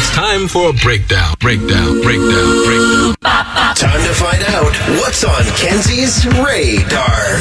It's time for a breakdown. Breakdown. Time to find out what's on Kenzie's radar.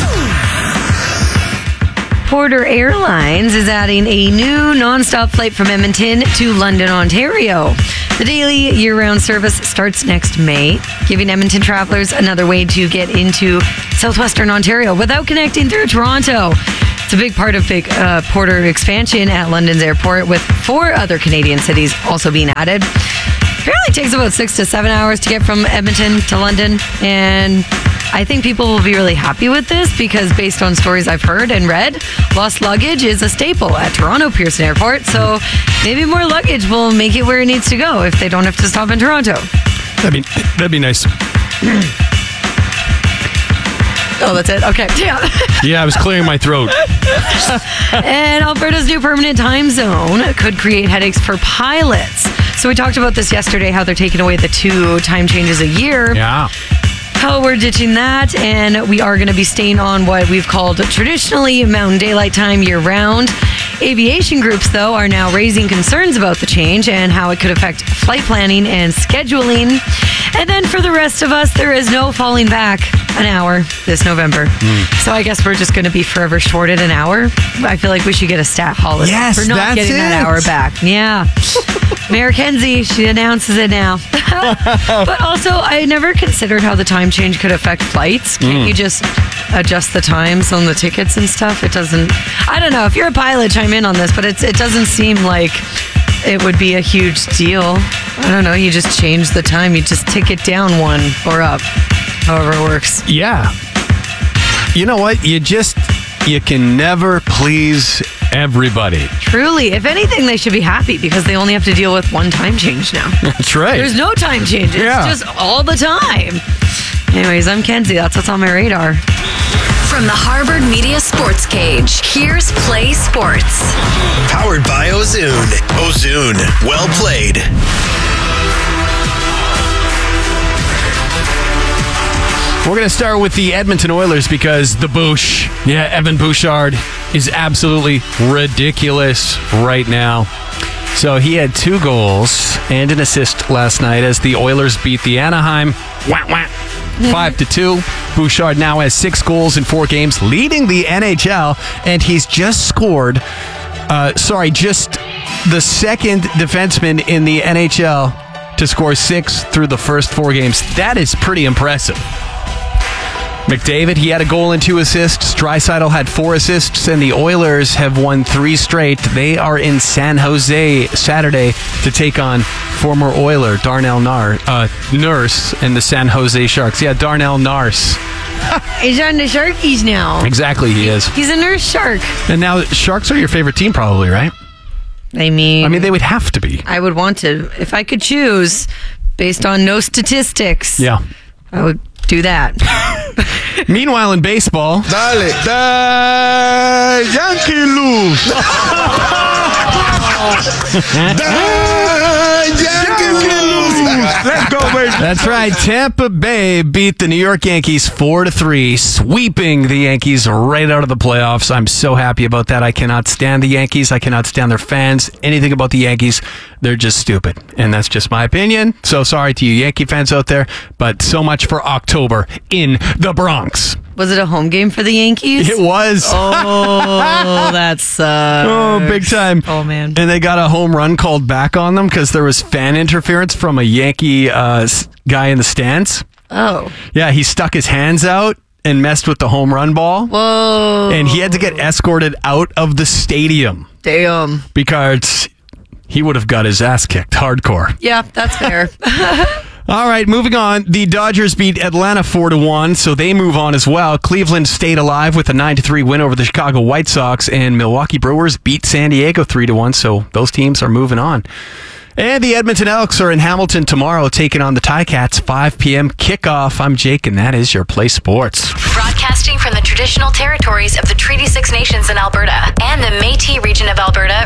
Porter Airlines is adding a new nonstop flight from Edmonton to London, Ontario. The daily year-round service starts next May, giving Edmonton travelers another way to get into southwestern Ontario without connecting through Toronto. It's a big part of Porter expansion at London's airport, with 4 other Canadian cities also being added. Apparently it takes about 6 to 7 hours to get from Edmonton to London, and I think people will be really happy with this because based on stories I've heard and read, lost luggage is a staple at Toronto Pearson Airport, so maybe more luggage will make it where it needs to go if they don't have to stop in Toronto. That'd be nice. Oh, that's it? Okay. Yeah, I was clearing my throat. And Alberta's new permanent time zone could create headaches for pilots. So we talked about this yesterday, how they're taking away the 2 time changes a year. Yeah. How we're ditching that, and we are going to be staying on what we've called traditionally Mountain Daylight Time year-round. Aviation groups, though, are now raising concerns about the change and how it could affect flight planning and scheduling. And then for the rest of us, there is no falling back an hour this November. So I guess we're just going to be forever shorted an hour. I feel like we should get a stat holiday for not getting that hour back. Yeah. Mayor Kenzie, she announces it now. But also, I never considered how the time change could affect flights. Can't you just adjust the times on the tickets and stuff? It doesn't. I don't know. If you're a pilot, chime in on this, but it doesn't seem like it would be a huge deal. I don't know. You just change the time. You just tick it down 1 or up, however it works. Yeah. You know what? You can never please everybody. Truly. If anything, they should be happy because they only have to deal with 1 time change now. That's right. There's no time changes. Yeah. It's just all the time. Anyways, I'm Kenzie. That's what's on my radar. From the Harvard Media Sports Cage, here's Play Sports. Powered by Ozoon. Ozoon. Well played. We're going to start with the Edmonton Oilers because the Boosh, Evan Bouchard, is absolutely ridiculous right now. So he had 2 goals and an assist last night as the Oilers beat the Anaheim 5-2. Bouchard now has 6 goals in 4 games, leading the NHL, and he's just scored, just the second defenseman in the NHL to score 6 through the first 4 games. That is pretty impressive. McDavid, he had a goal and 2 assists. Draisaitl had 4 assists, and the Oilers have won 3 straight. They are in San Jose Saturday to take on former Oiler Darnell Nurse and the San Jose Sharks. Yeah, Darnell Nurse. He's on the Sharkies now. Exactly, he is. He's a nurse shark. And now Sharks are your favorite team probably, right? I mean, they would have to be. I would want to. If I could choose, based on no statistics, I would do that. Meanwhile, in baseball, Dale, the Yankee lose. The Yankee lose. Let's go, baby. That's right. Tampa Bay beat the New York Yankees 4-3, sweeping the Yankees right out of the playoffs. I'm so happy about that. I cannot stand the Yankees. I cannot stand their fans. Anything about the Yankees, they're just stupid. And that's just my opinion. So sorry to you Yankee fans out there, but so much for October in the Bronx. Was it a home game for the Yankees? It was. Oh, that sucks. Oh, big time. Oh, man. And they got a home run called back on them because there was fan interference from a Yankee guy in the stands. Oh. Yeah, he stuck his hands out and messed with the home run ball. Whoa. And he had to get escorted out of the stadium. Damn. Because he would have got his ass kicked hardcore. Yeah, that's fair. All right, moving on. The Dodgers beat Atlanta 4-1, so they move on as well. Cleveland stayed alive with a 9-3 win over the Chicago White Sox, and Milwaukee Brewers beat San Diego 3-1, so those teams are moving on. And the Edmonton Elks are in Hamilton tomorrow, taking on the Ticats, 5 p.m. kickoff. I'm Jake, and that is your Play Sports. Broadcasting from the traditional territories of the Treaty 6 Nations in Alberta and the Métis region of Alberta,